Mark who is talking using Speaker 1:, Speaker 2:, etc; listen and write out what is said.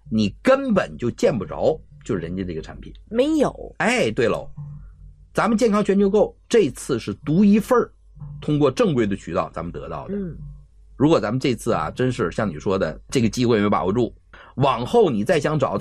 Speaker 1: 你根本就见不着就人家这个产品。
Speaker 2: 没有。
Speaker 1: 哎，对喽，咱们健康全球购这次是独一份通过正规的渠道咱们得到的。如果咱们这次啊真是像你说的这个机会没把握住，往后你再想找